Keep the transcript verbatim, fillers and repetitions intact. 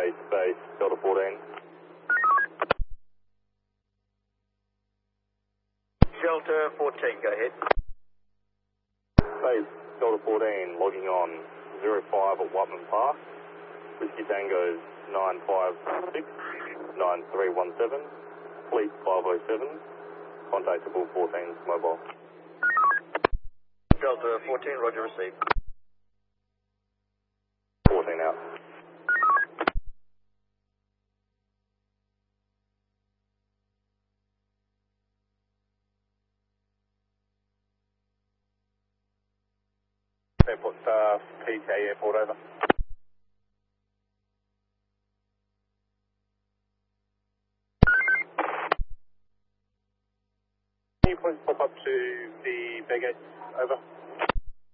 eight, base, Delta fourteen. Delta fourteen, go ahead. Base, Delta fourteen, logging on zero five at Whiteman Park. Whiskey Tango nine five six nine three one seven. Fleet five oh seven. Contactable fourteen mobile. Delta fourteen, roger, received. fourteen out. Airport, uh, P T A Airport, over. Can you please pop up to the Begate, over?